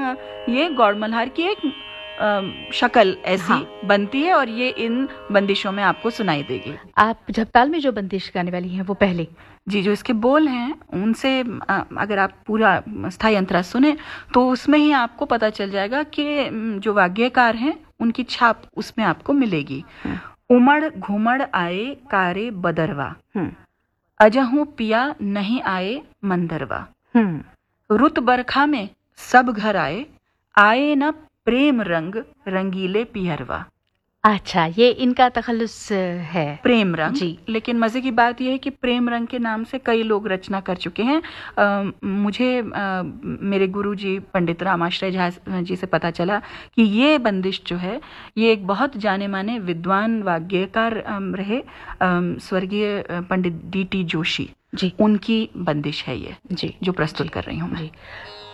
ये गौड़ मल्हार की एक शक्ल ऐसी बनती है और ये इन बंदिशों में आपको सुनाई देगी। आप झपताल में जो बंदिश गाने वाली हैं वो पहले जी, जो इसके बोल हैं उनसे अगर आप पूरा स्थाई अंतरा सुने तो उसमें ही आपको पता चल जाएगा कि जो वाग्यकार हैं उनकी छाप उसमें आपको मिलेगी। उमड़ घुमड़ आए कारे बदरवा, अजहू पिया नहीं आए मंदरवा, रुत बरखा में सब घर आए, आए न प्रेम रंग रंगीले पियरवा। अच्छा, ये इनका तखल्लुस है, प्रेम रंग जी। लेकिन मजे की बात यह है कि प्रेम रंग के नाम से कई लोग रचना कर चुके हैं। मुझे मेरे गुरुजी पंडित रामाश्रय झा जी से पता चला कि ये बंदिश जो है ये एक बहुत जाने माने विद्वान वाग्यकार रहे, स्वर्गीय पंडित D.T. जोशी जी, उनकी बंदिश है ये जी, जो प्रस्तुत कर रही हूँ मैं।